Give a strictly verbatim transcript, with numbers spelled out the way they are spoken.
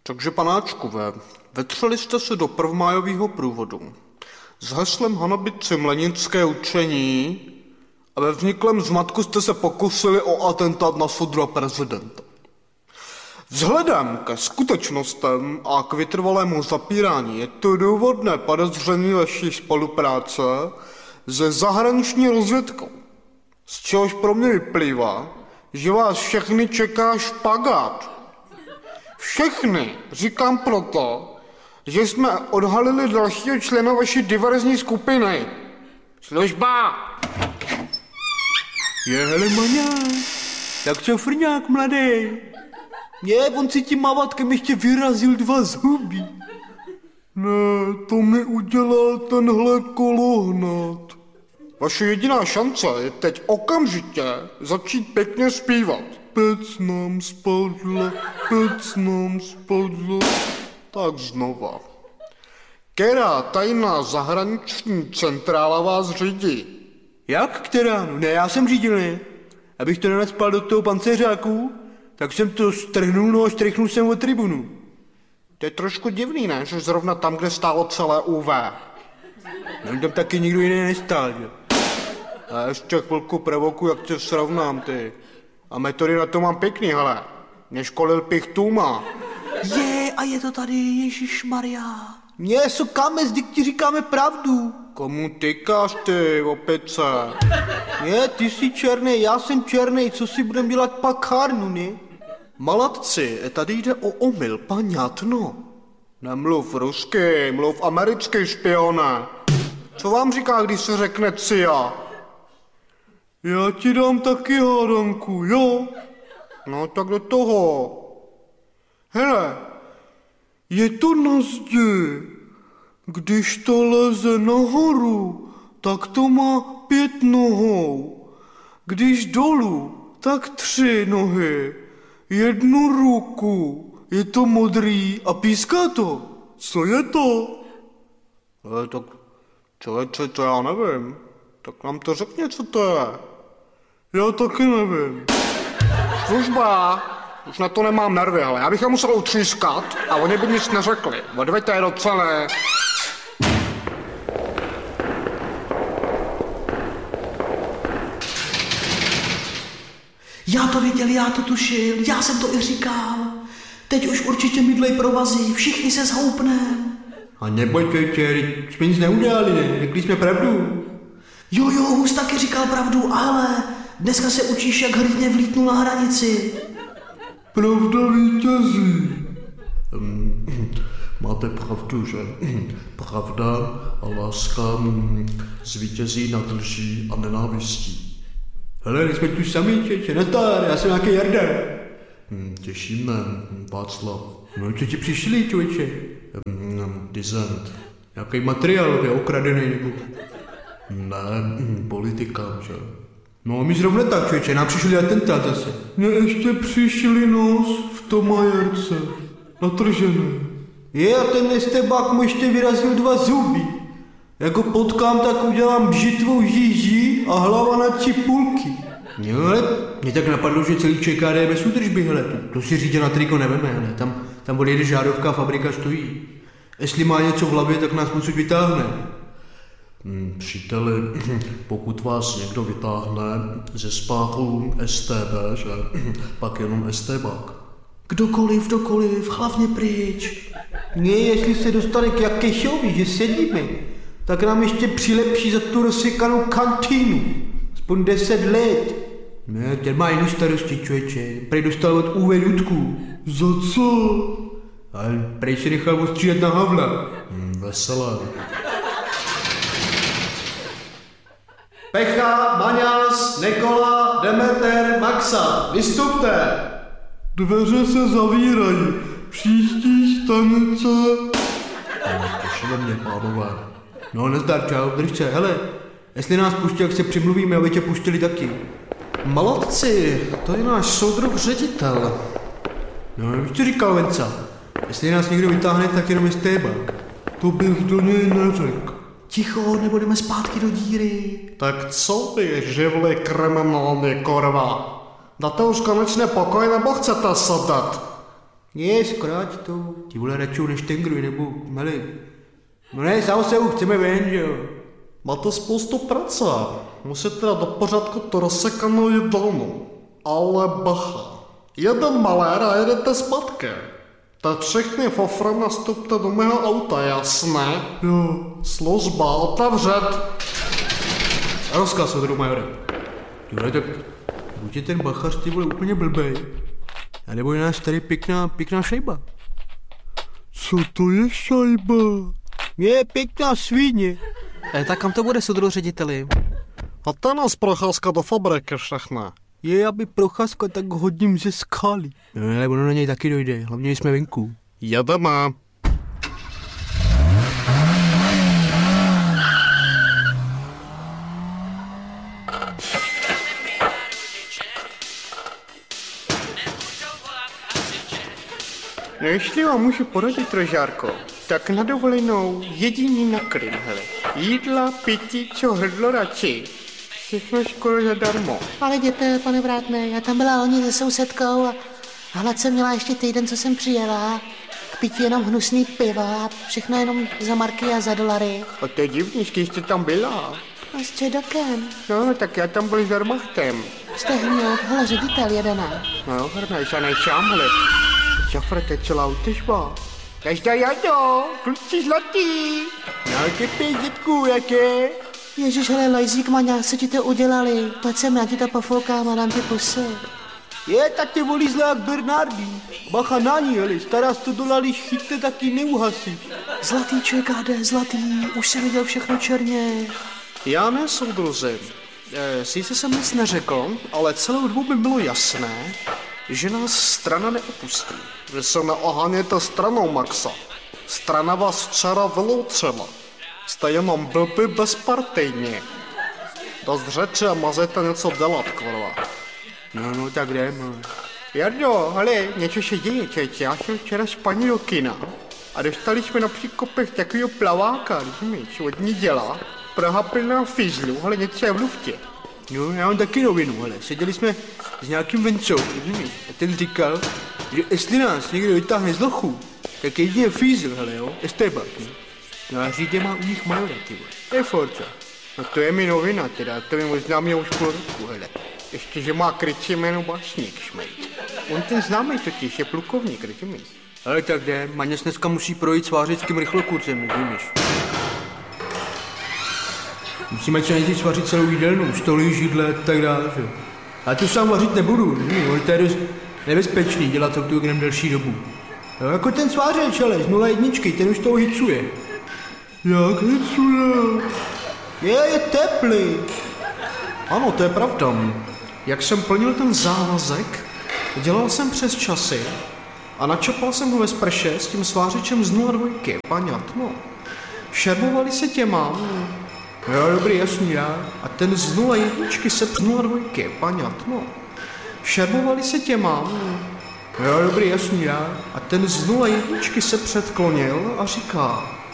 Takže panáčkové, vetřeli jste se do prvmájového průvodu s heslem hanobit si mlenické učení a ve vzniklém zmatku jste se pokusili o atentát na soudruha prezidenta. Vzhledem ke skutečnostem a k vytrvalému zapírání je to důvodné podezření vaší spolupráce se zahraniční rozvědkou, z čehož pro mě vyplývá, že vás všechny čeká špagát. Všechny říkám proto, že jsme odhalili dalšího člena vaší diverzní skupiny. Služba! Je, hele, Maňa, jak čo frňák, mladý? Je, on si tím mávatkem ještě vyrazil dva zuby. Ne, to mi udělal tenhle kolohnat. Vaše jediná šance je teď okamžitě začít pěkně zpívat. Pec nám spadla, pec nám spadla. Tak znova. Která tajná zahraniční centrála vás řídí? Jak která? No ne, já jsem řídil, ne? Abych to nenacpal do toho pancéřáku, tak jsem to strhnul, no a štrichnul jsem od tribunu. To je trošku divný, ne? Že zrovna tam, kde stálo celé U V. No tam taky nikdo jiný nestál, že? A ještě chvilku provoku, jak tě srovnám, ty. A metody na to mám pěkný, hele. Mě školil Pichtůma. Je, a je to tady, Ježišmarja. Mně, sokáme, zdyk ti říkáme pravdu. Komu tykáš, ty, opice? Je, ty jsi černý, já jsem černý, co si budem dělat pakárnu, ne? Malatci, tady jde o omyl, paňatno. Nemluv rusky, mluv americký, špione. Co vám říká, když se řekne cia? Já ti dám taky hádanku, jo? No tak do toho. Hele, je to na zdi. Když to leze nahoru, tak to má pět nohou. Když dolů, tak tři nohy. Jednu ruku. Je to modrý a píská to. Co je to? Ale tak, člověče, to já nevím. Tak nám to řekni, co to je. Já taky nevím. Služba. Už na to nemám nervy, ale já bych je musel utřískat a oni by nic neřekli. Odveďte je do celé. Já to věděl, já to tušil, já jsem to i říkal. Teď už určitě mydlej provazy, všichni se zhoupnem. A nebojte, jsme nic neudělali, ne? Řekli jsme pravdu. Jo, jo, Hus taky říkal pravdu, ale dneska se učíš, jak hrdně vlítnul na hranici. Pravda vítězí. Um, máte pravdu, že? Pravda a láska zvítězí nad lží a nenávistí. Hele, jsme tu sami, čeče, nazdar, já jsem nějaký Jarda. Hmm, těšíme, Václav. No, co ti přišli, člověče? Hmm, dizent. Nějaký materiál, je okradený, nebo? Ne, politika, že? No, my zrovna tak, člověče, nám přišli atentát zase. Mně ještě přišli nos v tom majerce, natržený. Je, a ten estebák mu ještě vyrazil dva zuby. Jak ho potkám, tak udělám bžitvou žíží a hlava na čipulky. Jo, ale mě tak napadlo, že celý ČKD je bez údržby, hele, to, to si řídě na triko neveme, hele, tam, tam odjede žárovka a fabrika stojí. Jestli má něco v hlavě, tak nás odsud vytáhne. Hmm, příteli, pokud vás někdo vytáhne ze spáchu S T B, že, pak jenom estébák. Kdokoliv, kdokoliv, hlavně pryč. Ne, jestli se dostane k Jakešovi, že sedíme, tak nám ještě přilepší za tu rozsekanou kantýnu. Aspoň deset let. Ne, ten má jinou starosti, člověče. Prej dostal od U V Dudku. Za co? Ale prej se nechal ostřílet na Havla. Hmm, veselé. Pecha, Maňas, Nikola, Demeter, Maxa. Vystupte! Dveře se zavírají. Příští stanice. No, těšilo mě, pánové. No, nezdar, čau, držce, hele. Jestli nás pustí, jak se přimluvíme, aby tě pustili taky. Malatci, to je náš soudruh ředitel. No, víš, co říkal Venca? Jestli nás někdo vytáhne, tak jenom je stébák. To bych do něj neřekl. Ticho, nebo jdeme zpátky do díry. Tak co vy, živli kriminální korva? Dáte už konečně pokoj, nebo chcete sedat? Je, zkráť to. Ti vole radši než tengruj, nebo, mali. No ne, sám se už chceme ven, že jo. Máte spoustu práce. Musíte dát do pořádku to rozsekanou jídelnu. Ale bacha. Jeden malér a jedete zpátky. Tak všichni fofra nastupte do mého auta, jasné? Jo. Služba, otevřet. Rozkaz od majore. Tyhle, tak buď je ten bachař ty vole úplně blbej. A nebo je nás tady pěkná, pěkná šejba. Co to je šajba? Je pěkná svíně. E, tak kam to bude, soudru řediteli? A to je nás procházka do fabriky všechna. Je, aby procházka, tak hodím ze skály. No, ale ono na něj taky dojde, hlavně jsme venku. Jedeme. No jestli vám můžu poradit, Rožárko, tak na dovolenou jediný nakrym, hele. Jídla, pití, co hrdlo radši. Všechno skoro zadarmo. Ale jděte, pane vrátné, já tam byla loni se sousedkou a hlad jsem měla ještě týden, co jsem přijela. K pití jenom hnusný piva, všechno jenom za marky a za dolary. A to je divný, když jste tam byla. A s čedokem. No, tak já tam byl s Wehrmachtem. Jste hněd, hele, ředitel jedená. No, hrnej se nejšámhle. Šafre, to je celá útežba. Každá jado, kluci zlatý. No, ty pězitku, jaké? Ježiš, hele, Lojzík, maňa, co ti to udělali? Pojď sem, já ti to pofoukám a dám ti pusy. Je, tak ty volí zle jak Bernardi. Bacha na ní, hele, stará sto dolarů chytne, taky neuhasí. Zlatý čekáde, zlatý, už jsem viděl všechno černě. Já ne, soudruzi. E, sice jsem nic neřekl, ale celou dobu by bylo jasné, že nás strana neopustí. Vy se neoháněte stranou, Maxa. Strana vás včera vyloučila. Jste jenom blbý bezpartejní. Dost řeči a mazete něco dělat, kurva. No, no, tak jdeme. Jardo, hele, něco se děje, čeče. Já jsem včera s paní do kina a dostali jsme na příkopech takového plaváka, rozumíš, od ní dělá. Praha plná fízlu, ale něco je v luftě. No, já mám taky novinu, hele. Seděli jsme s nějakým vencou, rozumíš? A ten říkal, že jestli nás někdo vytáhne z lochu, tak jedině fízl, hele, jo, estébak, no. No a řídě má u nich majora, ty vole. To je Forza. No to je mi novina teda, to mi možná mě už půl roku, hele. Ještě, že má krycí jméno Básník, šmejt. On ten známý totiž je plukovník, rozumíš? Ale tak jde, Maněs dneska musí projít s vářickým rychlokurzem, rozumíš? Musíme co nejdřív vařit celou jídelnu, stoly, židle, tak dále, že? Ale to sám vařit nebudu, ne? To je dost nebezpečný dělat to tu delší dobu. Jo, jako ten svářeč, ale z nula jedničky, ten už toho hicuje. Jak hicuje? Je, je teplý. Ano, to je pravda. Jak jsem plnil ten závazek, dělal jsem přes časy a načapal jsem ho ve sprše s tím svářečem z nula dvojky, paňat, no. Šermovali se těma, jo, dobrý, jasný, já. A ten z nula jedničky se z nula dvojky, paňat, no. Šermovali se těma, jo, dobrý, jasný, já. A ten z nula jedničky se předklonil a říká: